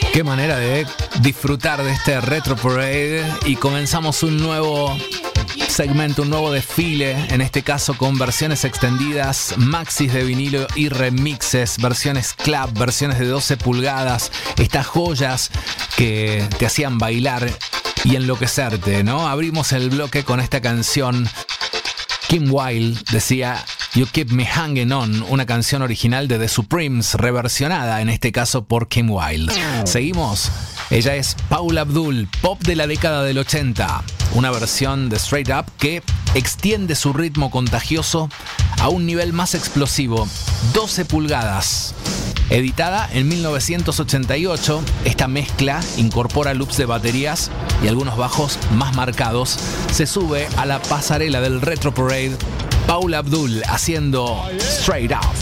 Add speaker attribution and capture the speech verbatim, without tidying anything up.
Speaker 1: Qué manera de disfrutar de este Retro Parade, y comenzamos un nuevo segmento, un nuevo desfile, en este caso con versiones extendidas, maxis de vinilo y remixes, versiones club, versiones de doce pulgadas, estas joyas que te hacían bailar y enloquecerte, ¿no? Abrimos el bloque con esta canción. Kim Wilde decía You Keep Me Hanging On, una canción original de The Supremes, reversionada en este caso por Kim Wilde. Seguimos. Ella es Paula Abdul, pop de la década del ochenta. Una versión de Straight Up que extiende su ritmo contagioso a un nivel más explosivo. doce pulgadas. Editada en mil novecientos ochenta y ocho, esta mezcla incorpora loops de baterías y algunos bajos más marcados. Se sube a la pasarela del Retro Parade Paula Abdul haciendo Straight Up.